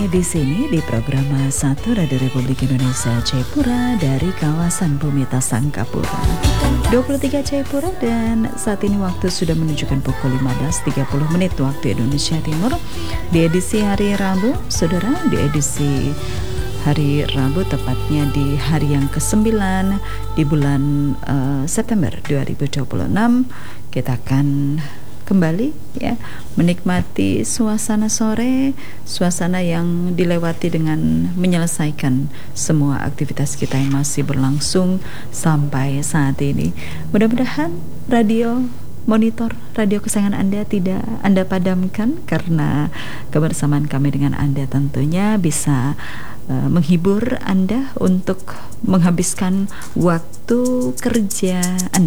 di sini di program 1 Radio Republik Indonesia Jayapura dari kawasan Bumita Sangkapura 23 Jayapura, dan saat ini waktu sudah menunjukkan pukul 15.30 waktu Indonesia Timur. Di edisi hari Rabu, saudara, di edisi hari Rabu, tepatnya di hari yang ke-9 di bulan September 2026, kita akan kembali ya menikmati suasana sore, suasana yang dilewati dengan menyelesaikan semua aktivitas kita yang masih berlangsung sampai saat ini. Mudah-mudahan monitor radio kesayangan Anda tidak Anda padamkan, karena kebersamaan kami dengan Anda tentunya bisa menghibur Anda untuk menghabiskan waktu kerja Anda